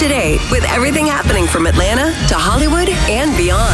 to date with everything happening from Atlanta to Hollywood and beyond.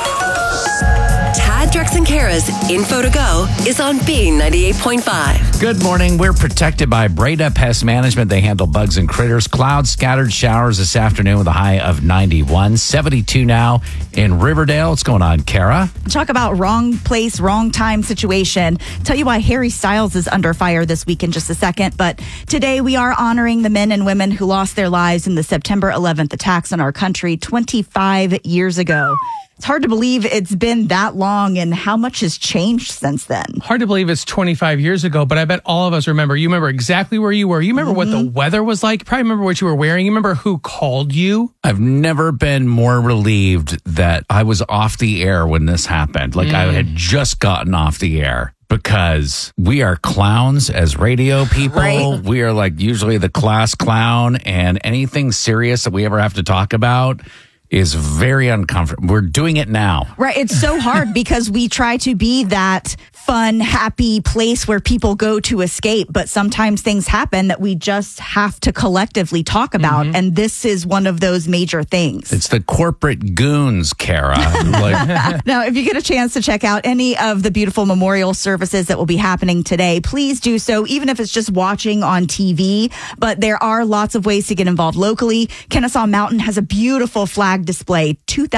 Tad, Drex, and Kara's Info to Go is on B98.5. Good morning. We're protected by Breda Pest Management. They handle bugs and critters. Clouds, scattered showers this afternoon with a high of 91. 72 now in Riverdale. What's going on, Kara? Talk about wrong place, wrong time situation. Tell you why Harry Styles is under fire this week in just a second. But today we are honoring the men and women who lost their lives in the September 11th attacks on our country 25 years ago. It's hard to believe it's been that long and how much has changed since then. Hard to believe it's 25 years ago, but I bet all of us remember. You remember exactly where you were. You remember what the weather was like. You probably remember what you were wearing. You remember who called you. I've never been more relieved that I was off the air when this happened. Like I had just gotten off the air. Because we are clowns as radio people. Right. We are like usually the class clown, and anything serious that we ever have to talk about is very uncomfortable. We're doing it now. Right. It's so hard because we try to be that fun, happy place where people go to escape. But sometimes things happen that we just have to collectively talk about. And this is one of those major things. It's the corporate goons, Kara. Now, if you get a chance to check out any of the beautiful memorial services that will be happening today, please do so, even if it's just watching on TV. But there are lots of ways to get involved locally. Kennesaw Mountain has a beautiful flag display,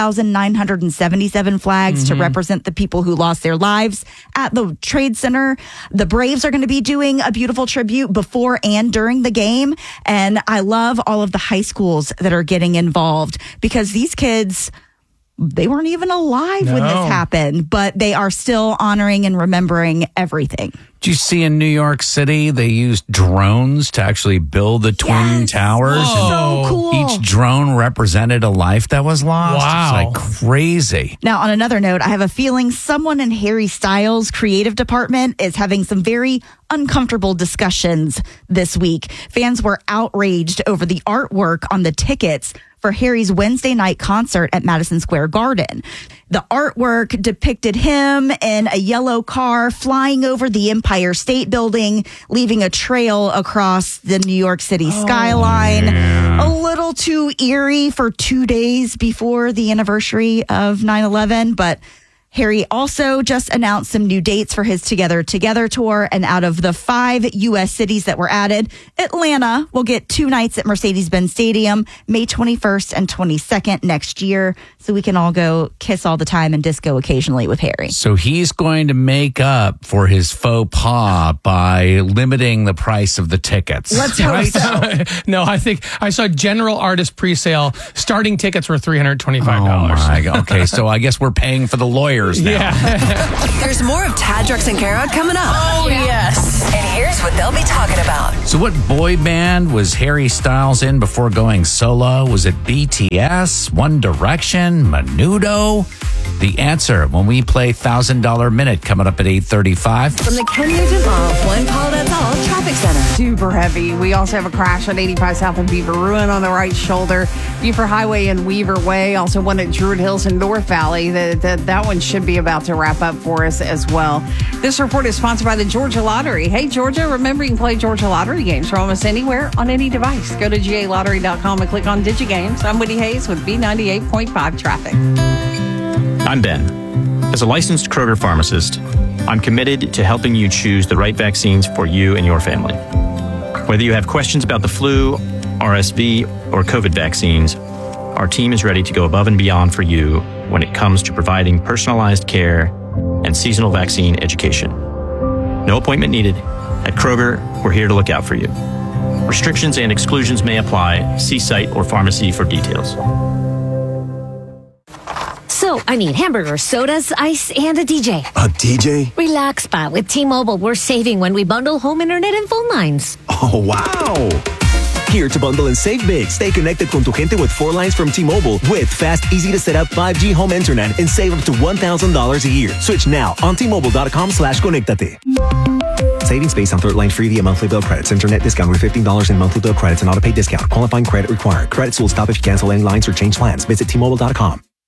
2,977 flags to represent the people who lost their lives at the Trade Center. The Braves are going to be doing a beautiful tribute before and during the game. And I love all of the high schools that are getting involved because these kids, they weren't even alive when this happened, but they are still honoring and remembering everything. Did you see in New York City, they used drones to actually build the Twin Towers? So cool. Each drone represented a life that was lost. Wow. It's like crazy. Now, on another note, I have a feeling someone in Harry Styles' creative department is having some very uncomfortable discussions this week. Fans were outraged over the artwork on the tickets for Harry's Wednesday night concert at Madison Square Garden. The artwork depicted him in a yellow car flying over the Empire State Building, leaving a trail across the New York City skyline. A little too eerie for 2 days before the anniversary of 9/11, but Harry also just announced some new dates for his Together tour, and out of the 5 U.S. cities that were added, Atlanta will get 2 nights at Mercedes-Benz Stadium, May 21st and 22nd next year, so we can all go kiss all the time and disco occasionally with Harry. So he's going to make up for his faux pas by limiting the price of the tickets. Let's hope so. No, I think I saw general artist presale. Starting tickets were $325. Oh my God. Okay, so I guess we're paying for the lawyers now. Yeah. There's more of Tad, Drex, and Kara coming up. Oh, yes. And here's what they'll be talking about. So what boy band was Harry Styles in before going solo? Was it BTS, One Direction, Menudo? The answer when we play $1,000 Minute coming up at 8:35. From the Ken Nugent Law, One Call That's All Traffic Center. Super heavy. We also have a crash on 85 South in Beaver Ruin on the right shoulder. Beaver Highway and Weaver Way. Also one at Druid Hills and North Valley. That one should be about to wrap up for us as well. This report is sponsored by the Georgia Lottery. Hey, Georgia, remember you can play Georgia Lottery games from almost anywhere on any device. Go to GALottery.com and click on DigiGames. I'm Woody Hayes with B98.5 Traffic. I'm Ben. As a licensed Kroger pharmacist, I'm committed to helping you choose the right vaccines for you and your family. Whether you have questions about the flu, RSV, or COVID vaccines, our team is ready to go above and beyond for you when it comes to providing personalized care and seasonal vaccine education. No appointment needed. At Kroger, we're here to look out for you. Restrictions and exclusions may apply. See site or pharmacy for details. So, I need hamburgers, sodas, ice, and a DJ. A DJ? Relax, Pa. With T-Mobile, we're saving when we bundle home internet and phone lines. Oh, wow. Here to bundle and save big. Stay connected con tu gente with 4 lines from T-Mobile with fast, easy to set up 5G home internet and save up to $1,000 a year. Switch now on T-Mobile.com/conectate. Savings based on third line free via monthly bill credits. Internet discount with $15 in monthly bill credits and auto pay discount. Qualifying credit required. Credits will stop if you cancel any lines or change plans. Visit T-Mobile.com.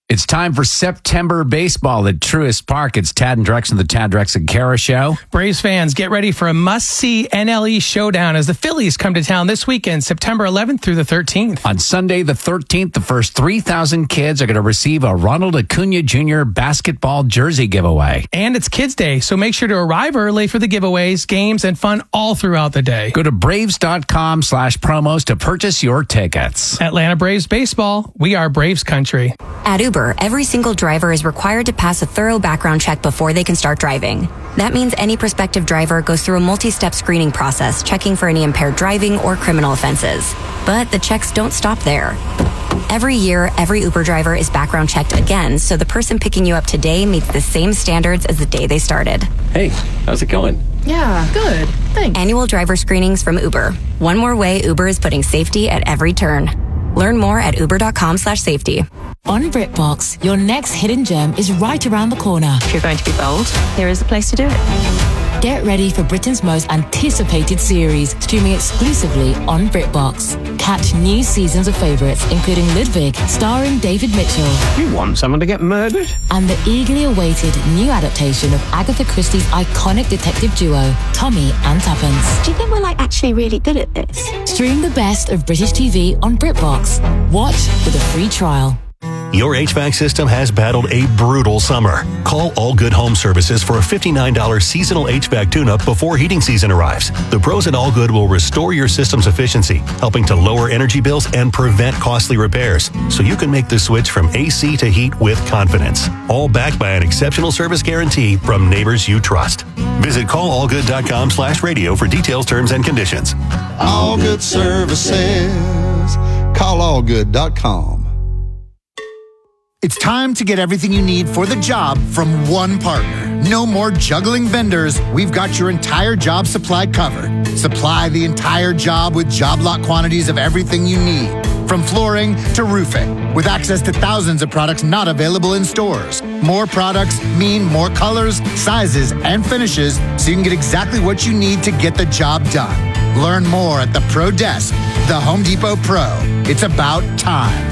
It's time for September baseball at Truist Park. It's Tad and Drex and the Tad, Drex and Kara Show. Braves fans, get ready for a must-see NLE showdown as the Phillies come to town this weekend, September 11th through the 13th. On Sunday the 13th, the first 3,000 kids are going to receive a Ronald Acuna Jr. basketball jersey giveaway. And it's Kids Day, so make sure to arrive early for the giveaways, games, and fun all throughout the day. Go to Braves.com/promos to purchase your tickets. Atlanta Braves baseball, we are Braves country. At Uber, every single driver is required to pass a thorough background check before they can start driving. That means any prospective driver goes through a multi-step screening process, checking for any impaired driving or criminal offenses. But the checks don't stop there. Every year, every Uber driver is background checked again, so the person picking you up today meets the same standards as the day they started. Hey, how's it going? Yeah, good. Thanks. Annual driver screenings from Uber. One more way Uber is putting safety at every turn. Learn more at uber.com/safety. On BritBox, your next hidden gem is right around the corner. If you're going to be bold, here is the place to do it. Get ready for Britain's most anticipated series, streaming exclusively on BritBox. Catch new seasons of favourites, including Ludwig, starring David Mitchell. You want someone to get murdered? And the eagerly awaited new adaptation of Agatha Christie's iconic detective duo, Tommy and Tuppence. Do you think we're actually really good at this? Stream the best of British TV on BritBox. Watch with a free trial. Your HVAC system has battled a brutal summer. Call All Good Home Services for a $59 seasonal HVAC tune-up before heating season arrives. The pros at All Good will restore your system's efficiency, helping to lower energy bills and prevent costly repairs, so you can make the switch from AC to heat with confidence. All backed by an exceptional service guarantee from neighbors you trust. Visit callallgood.com/radio for details, terms, and conditions. All Good Services. Callallgood.com. It's time to get everything you need for the job from one partner. No more juggling vendors. We've got your entire job supply covered. Supply the entire job with job lot quantities of everything you need, from flooring to roofing, with access to thousands of products not available in stores. More products mean more colors, sizes, and finishes, so you can get exactly what you need to get the job done. Learn more at the Pro Desk, the Home Depot Pro. It's about time.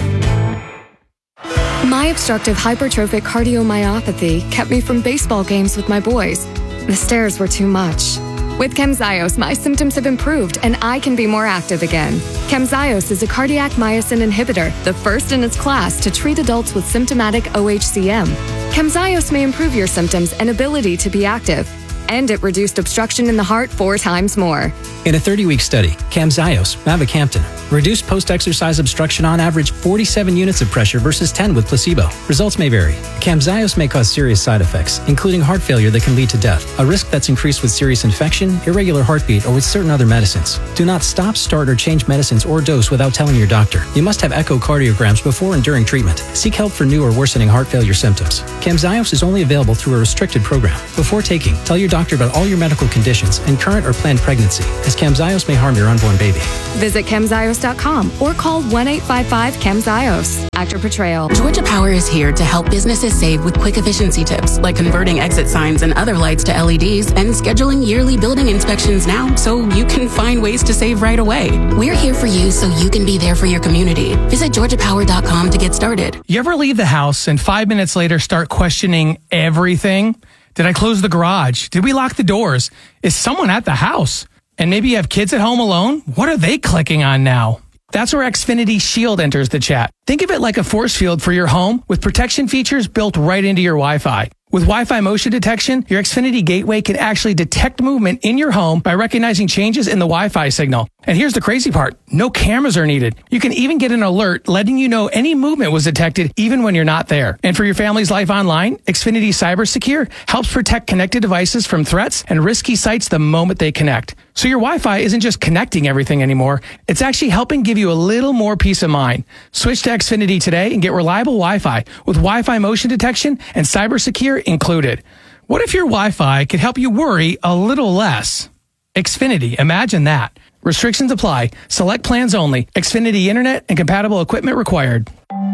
My obstructive hypertrophic cardiomyopathy kept me from baseball games with my boys. The stairs were too much. With Camzyos, my symptoms have improved and I can be more active again. Camzyos is a cardiac myosin inhibitor, the first in its class to treat adults with symptomatic OHCM. Camzyos may improve your symptoms and ability to be active. And it reduced obstruction in the heart 4 times more. In a 30-week study, Camzyos, mavacamten, reduced post-exercise obstruction on average 47 units of pressure versus 10 with placebo. Results may vary. Camzyos may cause serious side effects, including heart failure that can lead to death, a risk that's increased with serious infection, irregular heartbeat, or with certain other medicines. Do not stop, start, or change medicines or dose without telling your doctor. You must have echocardiograms before and during treatment. Seek help for new or worsening heart failure symptoms. Camzyos is only available through a restricted program. Before taking, tell your doctor about all your medical conditions and current or planned pregnancy, as Camzyos may harm your unborn baby. Visit Camzyos.com or call 1-855-CAMZYOS. Actor portrayal. Georgia Power is here to help businesses save with quick efficiency tips, like converting exit signs and other lights to LEDs and scheduling yearly building inspections now so you can find ways to save right away. We're here for you so you can be there for your community. Visit GeorgiaPower.com to get started. You ever leave the house and 5 minutes later start questioning everything? Did I close the garage? Did we lock the doors? Is someone at the house? And maybe you have kids at home alone? What are they clicking on now? That's where Xfinity Shield enters the chat. Think of it like a force field for your home with protection features built right into your Wi-Fi. With Wi-Fi motion detection, your Xfinity gateway can actually detect movement in your home by recognizing changes in the Wi-Fi signal. And here's the crazy part. No cameras are needed. You can even get an alert letting you know any movement was detected even when you're not there. And for your family's life online, Xfinity Cyber Secure helps protect connected devices from threats and risky sites the moment they connect. So your Wi-Fi isn't just connecting everything anymore. It's actually helping give you a little more peace of mind. Switch to Xfinity today and get reliable Wi-Fi with Wi-Fi motion detection and Cyber Secure included. What if your Wi-Fi could help you worry a little less? Xfinity, imagine that. Restrictions apply. Select plans only. Xfinity Internet and compatible equipment required.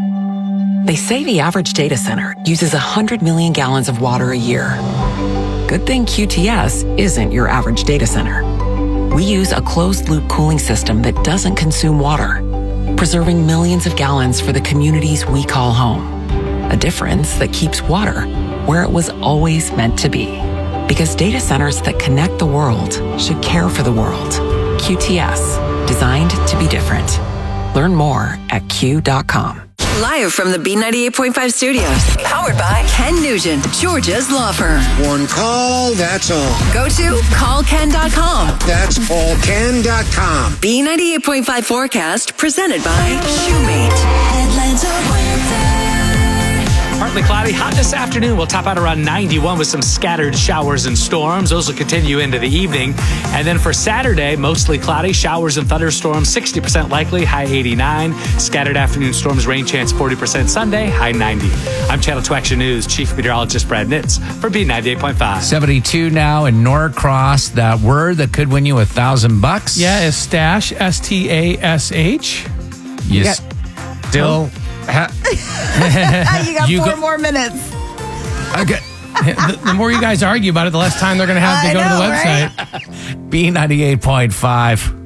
They say the average data center uses 100 million gallons of water a year. Good thing QTS isn't your average data center. We use a closed-loop cooling system that doesn't consume water, preserving millions of gallons for the communities we call home. A difference that keeps water where it was always meant to be. Because data centers that connect the world should care for the world. QTS, designed to be different. Learn more at Q.com. Live from the B98.5 studios. Powered by Ken Nugent, Georgia's law firm. One call, that's all. Go to callken.com. That's callken.com. B98.5 forecast presented by Shoemate. Atlanta weather. Partly cloudy, hot this afternoon. We'll top out around 91 with some scattered showers and storms. Those will continue into the evening. And then for Saturday, mostly cloudy, showers and thunderstorms, 60% likely, high 89. Scattered afternoon storms, rain chance 40% Sunday, high 90. I'm Channel 2 Action News Chief Meteorologist Brad Nitz for B98.5. 72 now in Norcross. That word that could win you $1,000. Yeah, is stash, S-T-A-S-H. You still... You got 4 more minutes. Okay. The more you guys argue about it, the less time they're going to have to go to the website. Right? B98.5.